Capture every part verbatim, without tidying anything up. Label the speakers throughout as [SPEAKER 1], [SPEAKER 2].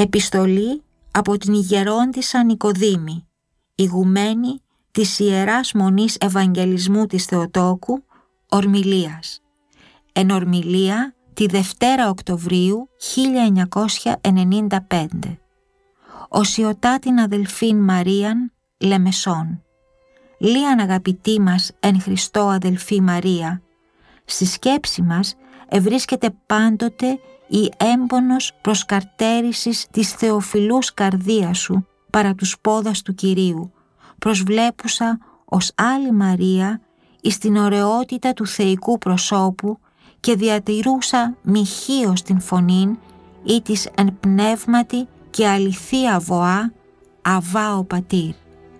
[SPEAKER 1] Επιστολή από την ηγερόντισσα Νικοδήμη, ηγουμένη της Ιεράς Μονής Ευαγγελισμού της Θεοτόκου, Ορμιλίας. Εν Ορμιλία τη Δευτέρα Οκτωβρίου χίλια εννιακόσια ενενήντα πέντε. Οσιωτά την αδελφήν Μαρίαν Λεμεσόν. Λίαν αγαπητή μας εν Χριστώ αδελφή Μαρία, στη σκέψη μας ευρίσκεται πάντοτε η έμπονος προσκαρτέρησης της θεοφιλούς καρδίας σου παρά τους πόδας του Κυρίου, προσβλέπουσα ως άλλη Μαρία εις την ωραιότητα του θεϊκού προσώπου και διατηρούσα μοιχείως την φωνήν ή της εν πνεύματι και αληθεία βοά αβά ο πατήρ.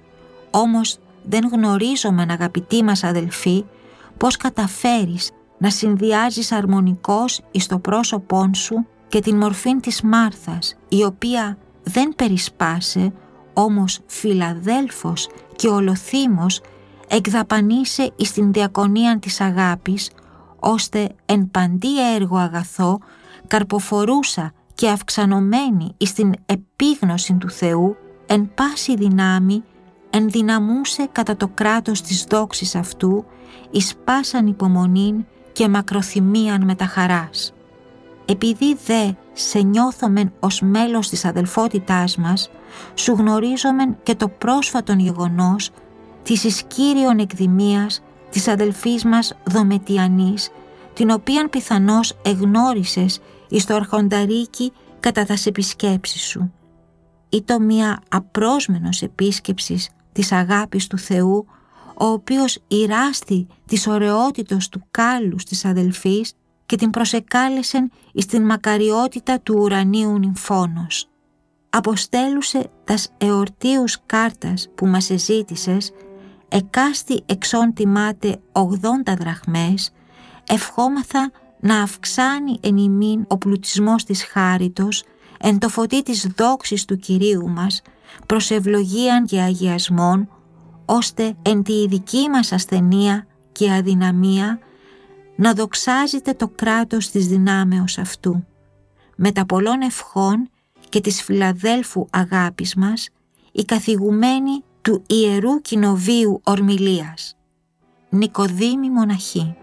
[SPEAKER 1] Όμως δεν γνωρίζομεν, αγαπητή μας αδελφή, πώς καταφέρεις να συνδυάζεις αρμονικώς εις το πρόσωπόν σου και την μορφήν της Μάρθας, η οποία δεν περισπάσε, όμως φιλαδέλφος και ολοθύμος εκδαπανίσε εις την διακονίαν της αγάπης, ώστε εν παντί έργο αγαθό καρποφορούσα και αυξανωμένη εις την επίγνωση του Θεού, εν πάση δυνάμει ενδυναμούσε κατά το κράτος της δόξης αυτού εις πάσαν υπομονήν και μακροθυμίαν με τα χαράς. Επειδή δε σε νιώθομεν ως μέλος της αδελφότητάς μας, σου γνωρίζομεν και το πρόσφατον γεγονός της εις Κύριον εκδημίας της αδελφής μας Δομετιανής, την οποίαν πιθανώς εγνώρισες εις το αρχονταρίκι κατά τας επισκέψεις σου. Ήτο μία απρόσμενος επίσκεψης της αγάπης του Θεού, ο οποίος ηράστη της ωραιότητος του κάλους της αδελφής και την προσεκάλεσεν εις την μακαριότητα του ουρανίου νυμφώνος. Αποστέλουσε τας εορτίους κάρτας που μας εζήτησες, εκάστη εξών τιμάται ογδόντα δραχμές, ευχόμαθα να αυξάνει εν ημίν ο πλουτισμός της χάριτος, εν το φωτί της δόξης του Κυρίου μας, προς ευλογίαν και αγιασμόν, ώστε εν τη ειδική μας ασθενεία και αδυναμία να δοξάζεται το κράτος της δυνάμεως αυτού. Με τα πολλών ευχών και της φιλαδέλφου αγάπης μας, η καθηγουμένη του Ιερού Κοινοβίου Ορμιλίας. Νικοδήμη Μοναχή.